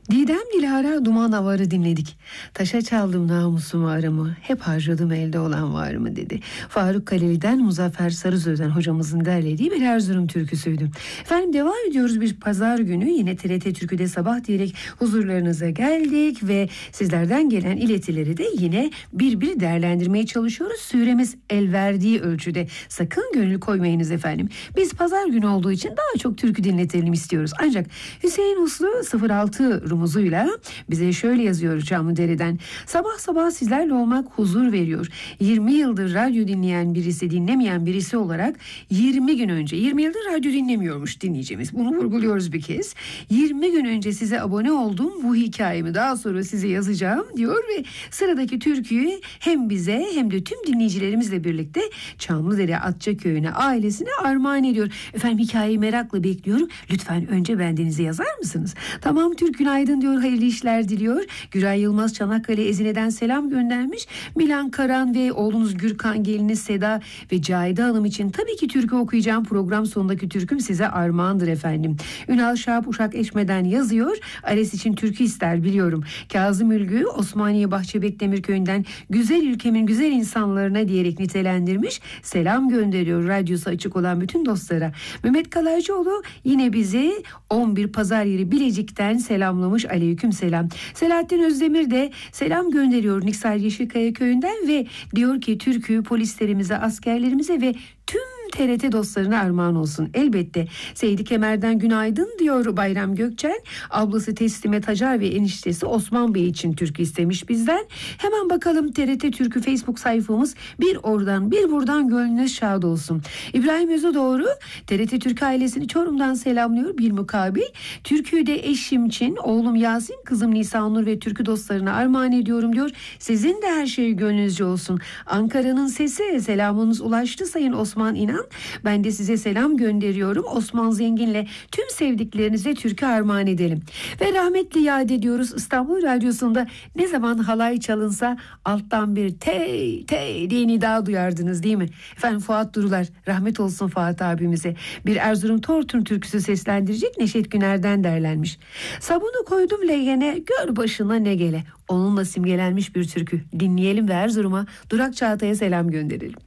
Didem Dilara Duman Avar'ı dinledik. Taşa çaldım namusumu aramı, hep harcadım elde olan var mı dedi. Faruk Kaleli'den Muzaffer Sarısöz'den hocamızın derlediği bir Erzurum türküsüydü. Efendim devam ediyoruz, bir pazar günü yine TRT Türkü'de sabah diyerek huzurlarınıza geldik ve sizlerden gelen iletileri de yine bir değerlendirmeye çalışıyoruz. Süremiz el verdiği ölçüde, sakın gönül koymayınız efendim. Biz pazar günü olduğu için daha çok türkü dinletelim istiyoruz. Ancak Hüseyin Uslu 06 rumuzuyla bize şöyle yazıyor Çamlıdere'den. Sabah sabah sizlerle olmak huzur veriyor. 20 yıldır radyo dinlemeyen birisi olarak 20 gün önce, 20 yıldır radyo dinlemiyormuş dinleyicimiz. Bunu vurguluyoruz bir kez. 20 gün önce size abone oldum. Bu hikayemi daha sonra size yazacağım diyor ve sıradaki türküyü hem bize hem de tüm dinleyicilerimizle birlikte Çamlıdere Atçaköy'üne, ailesine armağan ediyor. Efendim hikayeyi merakla bekliyorum. Lütfen önce bendenize yazar mısınız? Tamam, Türk günaydın diyor, hayırlı işler diliyor. Güray Yılmaz Çanakkale Ezine'den selam göndermiş. Milan Karan ve oğlunuz Gürkan, geliniz Seda ve Cahide Hanım için tabii ki türkü okuyacağım. Program sonundaki türküm size armağandır efendim. Ünal Şahap Uşak Eşme'den yazıyor. Ares için türkü ister biliyorum. Kazım Ülgü Osmaniye Bahçebek Demirköy'ünden güzel ülkemin güzel insanlarına diyerek nitelendirmiş. Selam gönderiyor radyosu açık olan bütün dostlara. Mehmet Kalaycıoğlu yine bizi 11 Pazar Yeri Bilecik'ten selamlamış. Aleyküm selam. Selahattin Özdemir de selam gönderiyor Niksar Yeşilkaya Köyü'nden ve diyor ki türkü polislerimize, askerlerimize ve tüm TRT dostlarına armağan olsun. Elbette. Seydi Kemer'den günaydın diyor Bayram Gökçen. Ablası Teslimet Hacar ve eniştesi Osman Bey için türkü istemiş bizden. Hemen bakalım TRT Türkü Facebook sayfamız, bir oradan bir buradan gönlünüz şad olsun. İbrahim Özüdoğru TRT Türk ailesini Çorum'dan selamlıyor. Bir mukabil türküyü de eşim için, oğlum Yasin, kızım Nisanur ve türkü dostlarına armağan ediyorum diyor. Sizin de her şey gönlünüzce olsun. Ankara'nın sesi, selamınız ulaştı Sayın Osman İnan. Ben de size selam gönderiyorum. Osman Zengin'le tüm sevdiklerinize türkü armağan edelim. Ve rahmetli yad ediyoruz. İstanbul Radyosu'nda ne zaman halay çalınsa alttan bir tey tey diye nida duyardınız değil mi? Efendim Fuat Durular, rahmet olsun Fuat abimize. Bir Erzurum Tortum türküsü seslendirecek, Neşet Güner'den derlenmiş. Sabunu koydum leğene, gör başına ne gele. Onunla simgelenmiş bir türkü. Dinleyelim ve Erzurum'a, Durak Çağatay'a selam gönderelim.